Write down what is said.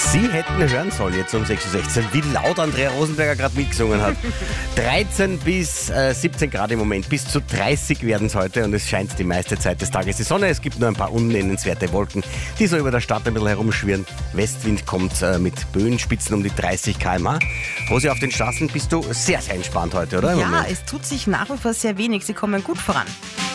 Sie hätten hören sollen jetzt um 6.16 Uhr, wie laut Andrea Rosenberger gerade mitgesungen hat. 13 bis 17 Grad im Moment, bis zu 30 werden es heute und es scheint die meiste Zeit des Tages die Sonne. Es gibt nur ein paar unnennenswerte Wolken, die so über der Stadt ein bisschen herumschwirren. Westwind kommt mit Böenspitzen um die 30 km/h. Rosi, auf den Straßen bist du sehr, sehr entspannt heute, oder? Ja, es tut sich nach wie vor sehr wenig. Sie kommen gut voran.